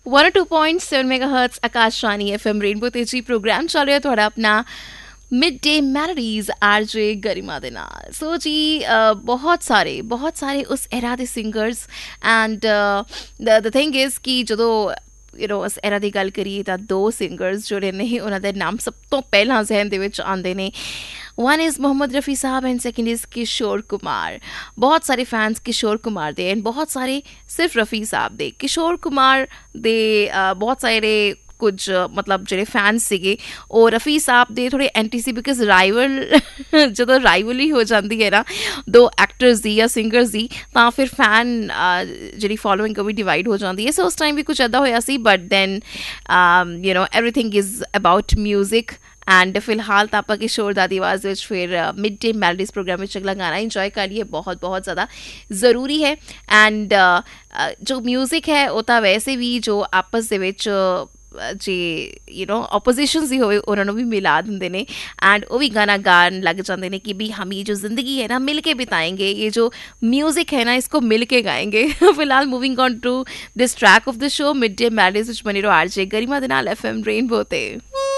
102.7 ਮੈਗਾਹਰਟਜ਼ Akashvani FM rainbow ਤੇ ਜੀ programme ਚੱਲ ਰਿਹਾ ਤੁਹਾਡਾ ਆਪਣਾ ਮਿਡ ਡੇ ਮੈਲੋਡੀਜ਼ ਆਰਜੇ ਗਰਿਮਾ ਦੇ ਨਾਲ। ਸੋ ਜੀ ਬਹੁਤ ਸਾਰੇ ਉਸ ਐਰਾ ਦੇ singers and the thing is ਕਿ ਜਦੋਂ ਉਸ ਐਰਾ ਦੀ ਗੱਲ ਕਰੀਏ ਤਾਂ ਦੋ ਸਿੰਗਰਸ ਜਿਹੜੇ ਨੇ ਉਹਨਾਂ ਦੇ ਨਾਮ ਸਭ ਤੋਂ ਪਹਿਲਾਂ ਜ਼ਹਿਨ ਦੇ ਵਿੱਚ ਆਉਂਦੇ ਨੇ। One is Mohammad Rafi Saab and second is Kishore Kumar। ਬਹੁਤ ਸਾਰੇ ਫੈਨਸ ਕਿਸ਼ੋਰ ਕੁਮਾਰ ਦੇ ਐਂਡ ਬਹੁਤ ਸਾਰੇ ਸਿਰਫ ਰਫੀ ਸਾਹਿਬ ਦੇ। ਕਿਸ਼ੋਰ ਕੁਮਾਰ ਦੇ ਬਹੁਤ ਸਾਰੇ ਕੁਝ ਮਤਲਬ ਜਿਹੜੇ ਫੈਨਸ ਸੀਗੇ ਉਹ ਰਫੀ ਸਾਹਿਬ ਦੇ ਥੋੜ੍ਹੇ ਐਂਟੀ ਸੀ ਬਿਕਾਜ਼ ਜਦੋਂ ਰਾਈਵਲੀ ਹੋ ਜਾਂਦੀ ਹੈ ਨਾ ਦੋ ਐਕਟਰਸ ਦੀ ਜਾਂ ਸਿੰਗਰਸ ਦੀ ਤਾਂ ਫਿਰ ਫੈਨ ਜਿਹੜੀ ਫੋਲੋਇੰਗ ਉਹ ਵੀ ਡਿਵਾਈਡ ਹੋ ਜਾਂਦੀ ਹੈ। ਸੋ ਉਸ ਟਾਈਮ ਵੀ ਕੁਝ ਇੱਦਾਂ ਹੋਇਆ ਸੀ but then everything is about music and ਫਿਲਹਾਲ ਤਾਂ ਆਪਾਂ ਕਿਸ਼ੋਰ ਦਾ ਦੀ ਆਵਾਜ਼ ਵਿੱਚ ਫਿਰ ਮਿਡ ਡੇ ਮੈਲੋਡੀਜ਼ ਪ੍ਰੋਗਰਾਮ ਵਿੱਚ ਅਗਲਾ ਗਾਣਾ ਇੰਜੋਏ ਕਰੀਏ। ਬਹੁਤ ਜ਼ਿਆਦਾ ਜ਼ਰੂਰੀ ਹੈ ਐਂਡ ਜੋ ਮਿਊਜ਼ਿਕ ਹੈ ਉਹ ਤਾਂ ਵੈਸੇ ਵੀ ਜੋ ਆਪਸ ਦੇ ਵਿੱਚ ਜੇ ਆਪੋਜੀਸ਼ਨਸ ਹੀ ਹੋਵੇ ਉਹਨਾਂ ਨੂੰ ਵੀ ਮਿਲਾ ਦਿੰਦੇ ਨੇ ਐਂਡ ਉਹ ਵੀ ਗਾਣਾ गान लग जाते हैं कि भी हम ये जो ज़िंदगी है ना मिल के बिताएंगे, ये जो म्यूज़िक है ना इसको मिल के गाएंगे। फिलहाल moving on to this track of the show mid day मैलोडीज़ विच बने रहो आरजे गरिमा दे नाल FM रेनबो ते।